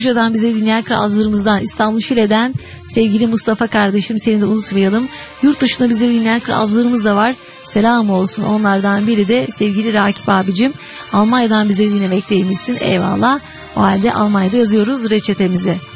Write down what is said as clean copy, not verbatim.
Buca'dan bize dinleyen kralcılarımızdan, İstanbul Şile'den sevgili Mustafa kardeşim, seni de unutmayalım. Yurt dışında bize dinleyen kralcılarımız da var. Selam olsun, onlardan biri de sevgili Rakip abicim. Almanya'dan bize dinlemekteymişsin, eyvallah. O halde Almanya'da yazıyoruz reçetemizi.